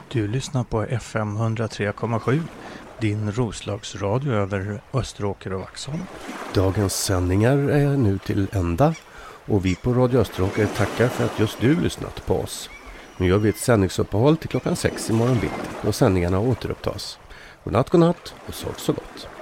Du lyssnar på FM 103,7, din Roslagsradio över Österåker och Vaxholm. Dagens sändningar är nu till ända och vi på Radio Österåker tackar för att just du lyssnat på oss. Nu gör vi ett sändningsuppehåll till klockan 6 imorgon bitti då sändningarna återupptas. Godnatt och sov så gott.